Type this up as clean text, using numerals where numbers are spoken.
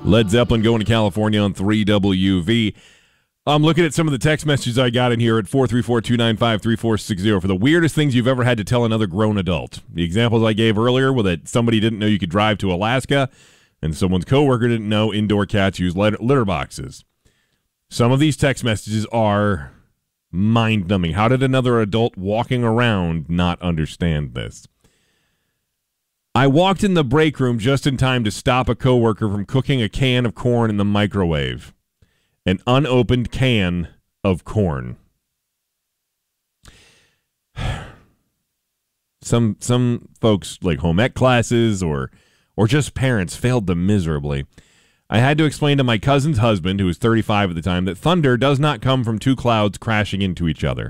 Led Zeppelin going to California on 3WV. I'm looking at some of the text messages I got in here at 434-295-3460 for the weirdest things you've ever had to tell another grown adult. The examples I gave earlier were that somebody didn't know you could drive to Alaska, and someone's coworker didn't know indoor cats use litter boxes. Some of these text messages are mind-numbing. How did another adult walking around not understand this? I walked in the break room just in time to stop a coworker from cooking a can of corn in the microwave. An unopened can of corn. Some folks, like home ec classes or just parents, failed them miserably. I had to explain to my cousin's husband, who was 35 at the time, that thunder does not come from two clouds crashing into each other.